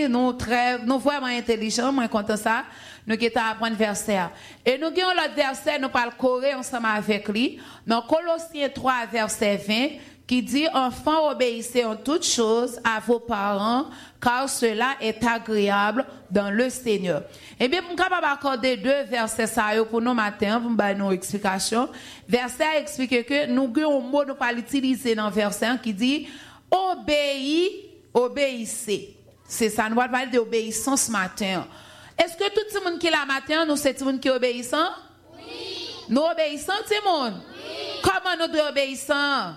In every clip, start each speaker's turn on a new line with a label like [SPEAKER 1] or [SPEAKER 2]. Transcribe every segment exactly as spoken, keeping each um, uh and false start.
[SPEAKER 1] Nous très, nous vraiment intelligents, moi content ça. Nous qui apprendre verset. Et nous avons l'autre verset, nous parlons coré ensemble avec lui. Dans Colossiens trois, verset vingt, qui dit, enfants, obéissez en toutes choses à vos parents, car cela est agréable dans le Seigneur. Eh bien, nous capable accorder deux versets ça pour nous matin, pour nous donner nos explications. Verset explique que nous avons un mot nous pas utiliser dans verset qui dit, obéis, obéissez. C'est ça, nous allons parler d'obéissance ce matin. Est-ce que tout le monde qui est là matin, nous c'est tout le monde qui est obéissant? Oui. Nous obéissons tout le monde? Oui. Comment nous devons obéissant?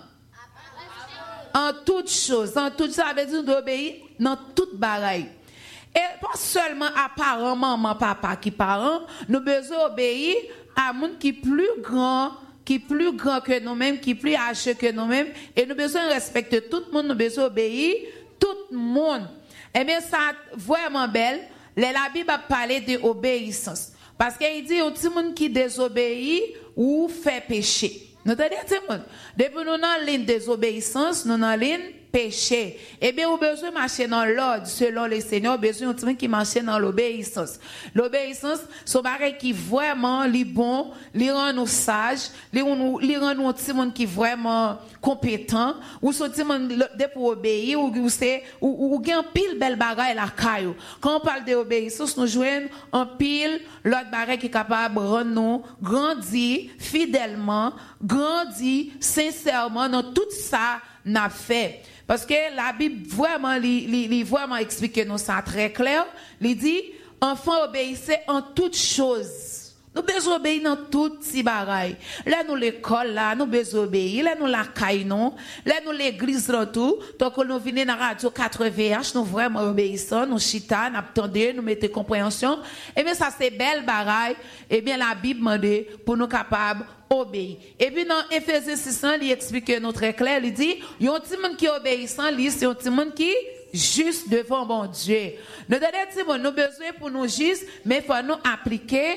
[SPEAKER 1] En toutes choses. En toutes choses, ça veut dire nous devons obéir dans toute bagaille. Et pas seulement à parents, maman, papa qui parents, nous devons obéir à monde qui est plus grand, qui est plus grand que nous-mêmes, qui est plus âgé que nous-mêmes. Et nous devons respecter tout le monde, nous devons obéir tout le monde. Eh bien, ça vraiment belle. La Bible a parlé d'obéissance. Parce qu'il dit, au petit monde qui désobéit ou fait péché. Nous t'avons dit, depuis nous dans la ligne désobéissance, nous dans la ligne péché. Eh bien, vous avez besoin de marcher dans l'ordre, selon le Seigneur, vous avez besoin de petit monde qui marche dans l'obéissance. L'obéissance, c'est un bagage qui vraiment, li bon, li rend nous sages, li rend nous un petit monde qui vraiment compétent, ou ce petit monde de pour obéir, ou c'est, ou, ou, gagne pile belle bagaille la caillou. Quand on parle d'obéissance, nous jouons en pile l'autre bagage qui est capable de rendre nous grandir fidèlement, grandir sincèrement dans tout ça n'a fait. Parce que la Bible vraiment, li, li, li vraiment explique nous ça très clair. Il dit, enfants obéissez en toutes choses. Nous besoin obéir dans toutes ces bagailles. Là, nous l'école, là, nous besoin obéir. Là, nous la caille, non. Là, nous l'église, dans tout. Donc, nous venons dans la radio quatre-vingts H, nous vraiment obéissons, nous chita, nous attendons, nous mettons compréhension. Eh bien, ça, c'est belle bagaille. Eh bien, la Bible demande pour nous capables obéir. Et puis, dans Éphésiens six, il explique nous très clair, il dit, il y a un petit monde qui obéissant, il c'est un petit monde qui juste devant mon Dieu. Nous devons nous besoin pour nous juste, mais il faut nous appliquer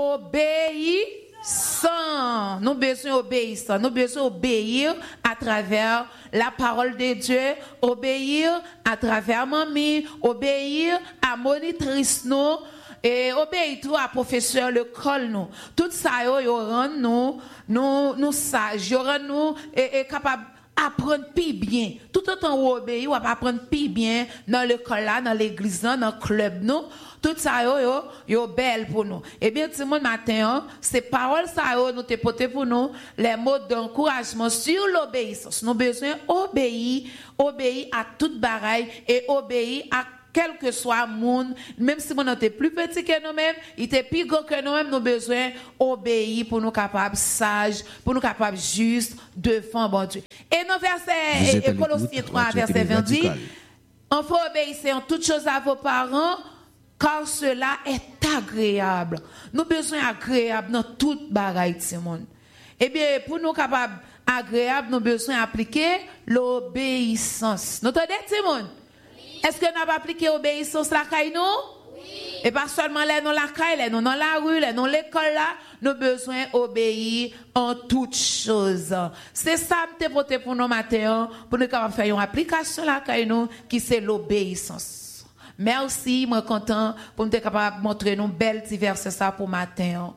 [SPEAKER 1] obéissant. Nous besoin obéissant. Nous besoin obéir à travers la parole de Dieu, obéir à travers mamie, obéir à monitrice nous, et obéir tout à professeur l'école nous. Tout ça yo rend nous nous nous sages, yo rend nous et, et capable apprendre plus bien. Tout autant où obéir, ou apprendre plus bien dans l'école là, dans l'église là, dans le club nous. Tout ça yo yo yo belle pour nous. Et bien tout le monde matin, ces paroles ça yo nous te porter pour nous les mots d'encouragement sur l'obéissance. Nous besoin obéir, obéir à toute bagaille et obéir à quel que soit le monde, même si on était plus petit que nous-mêmes, il était plus grand que nous-mêmes, nous avons besoin d'obéir pour nous capables sages, pour nous capables justes devant bon Dieu. Et dans verset, et Colossiens trois, verset vingt dit, enfants obéissez en toutes choses à vos parents, car cela est agréable. Nous avons besoin agréable dans toute bagaille de monde. Eh bien, pour nous capables agréable, nous avons besoin d'appliquer l'obéissance. Nous entendez, Timon? Est-ce que nous avons appliqué l'obéissance la caille nous? Oui. Et pas seulement là dans la caille, là dans la rue, là dans l'école là, nous avons besoin d'obéir en toutes choses. C'est ça que nous avons pour nous matin, pour nous faire une application la caille nous, qui c'est l'obéissance. Merci, moi content pour nous être capable de montrer nous belle diverses ça pour matin.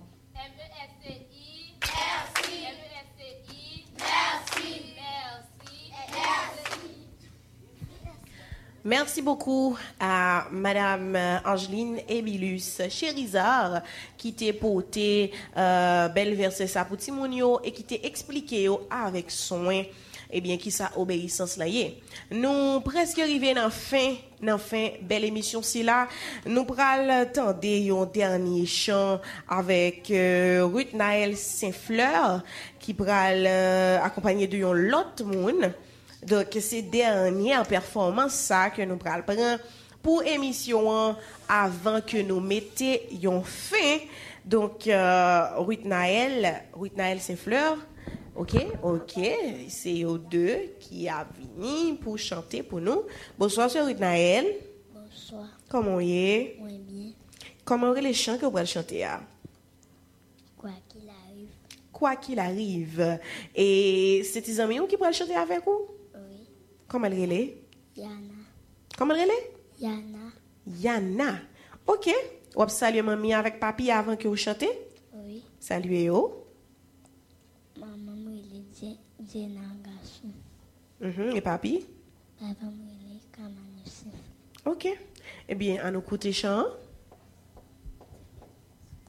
[SPEAKER 2] Merci beaucoup à Madame Angeline Emilus Chérizard qui t'a porté euh, belle verset ça pour Timonio et qui t'a expliqué avec soin eh bien qui ça obéissance là y est. Nous presque arrivé dans fin dans fin belle émission si là nous pral tendre un dernier chant avec euh, Ruth Naël Saint-Fleur qui pral euh, accompagné de yon l'autre monde. Donc, c'est dernière performance ça que nous prenons pour émission avant que nous mettions fin. Donc, euh, Ruth Naël, Ruth Naël Saint-Fleur, ok, ok, c'est eux deux qui a venu pour chanter pour nous. Bonsoir, c'est Ruth Naël.
[SPEAKER 3] Bonsoir.
[SPEAKER 2] Comment vous êtes?
[SPEAKER 3] Oui, bien.
[SPEAKER 2] Comment est les chants que vous allez chanter?
[SPEAKER 3] Quoi qu'il arrive.
[SPEAKER 2] Quoi qu'il arrive. Et c'est tes amis qui pourraient chanter avec vous?
[SPEAKER 3] Oui.
[SPEAKER 2] Comment elle est?
[SPEAKER 3] Yana.
[SPEAKER 2] Comment elle est?
[SPEAKER 3] Yana.
[SPEAKER 2] Yana. OK. Ou saluer mamie avec papi avant que vous chantez?
[SPEAKER 3] Oui.
[SPEAKER 2] Saluez yo.
[SPEAKER 3] Maman mouille Jenna garçon.
[SPEAKER 2] Mhm. Et papi?
[SPEAKER 3] Papa mouille Kamane Youssef.
[SPEAKER 2] OK. Eh bien, à nous écouter chant.